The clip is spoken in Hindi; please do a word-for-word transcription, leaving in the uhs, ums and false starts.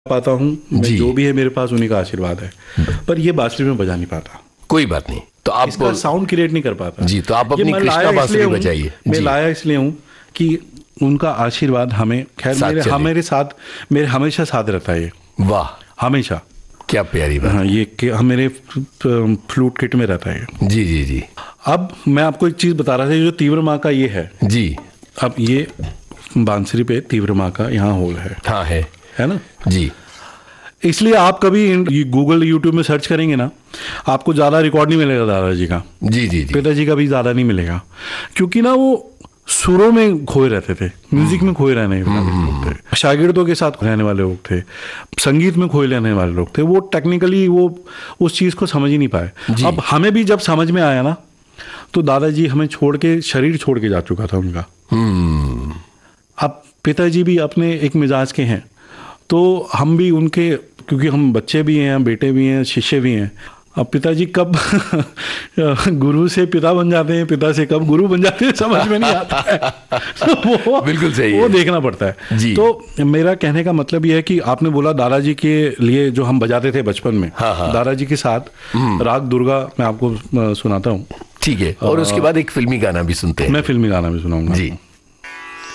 पाता हूँ मैं, जो भी है मेरे पास उन्हीं का आशीर्वाद है, पर ये बांसुरी में बजा नहीं पाता। कोई बात नहीं, तो आप इसका साउंड क्रिएट नहीं कर पाता जी, तो आप अपनी कृष्णा बांसुरी बजाइए। मैं लाया इसलिए हूँ कि उनका आशीर्वाद हमें खैर मेरे हाँ मेरे साथ मेरे हमेशा साथ रहता है। ये वाह, हमेशा, क्या प्यारी बात। हाँ, ये हम मेरे फ्लूट किट में रहता है। जी जी जी। अब मैं आपको एक चीज बता रहा था, जो तीव्र माँ का ये है जी, अब ये बांसुरी पे तीव्र माँ का यहाँ होल है। हाँ है है ना जी। इसलिए आप कभी गूगल यूट्यूब में सर्च करेंगे ना, आपको ज्यादा रिकॉर्ड नहीं मिलेगा दादाजी का। जी जी जी। पिताजी का भी ज्यादा नहीं मिलेगा, क्योंकि ना वो सुरों में खोए रहते थे, म्यूजिक में खोए रहने वाले लोग थे, शागिर्दों के साथ रहने वाले लोग थे, संगीत में खोए रहने वाले लोग थे। वो टेक्निकली वो उस चीज को समझ ही नहीं पाए। अब हमें भी जब समझ में आया ना, तो दादाजी हमें छोड़ के, शरीर छोड़ के जा चुका था उनका। अब पिताजी भी अपने एक मिजाज के हैं, तो हम भी उनके, क्योंकि हम बच्चे भी हैं, बेटे भी हैं, शिष्य भी हैं। अब पिताजी कब गुरु से पिता बन जाते हैं, पिता से कब गुरु बन जाते हैं, समझ में नहीं आता है। तो वो बिल्कुल सही वो है। देखना पड़ता है जी। तो मेरा कहने का मतलब ये है कि आपने बोला दादाजी के लिए जो हम बजाते थे बचपन में, हाँ हाँ। दादाजी के साथ राग दुर्गा मैं आपको सुनाता हूँ। ठीक है, और उसके बाद एक फिल्मी गाना भी सुनते हैं। मैं फिल्मी गाना भी सुनाऊंगा जी।